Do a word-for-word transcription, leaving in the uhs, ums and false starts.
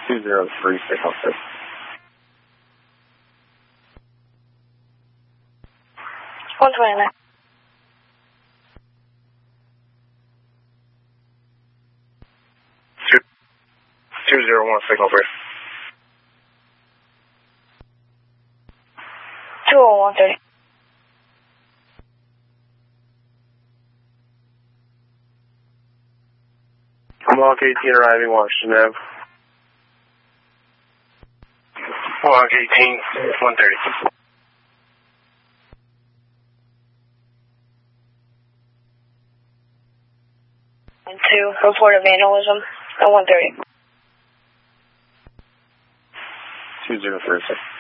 two zero three signal six. one twenty-nine. Two, two zero one signal three. two oh one thirty. Walk eighteen arriving Washington Avenue. Walk eighteen, one thirty. And two, report of vandalism at one thirty. two zero three six.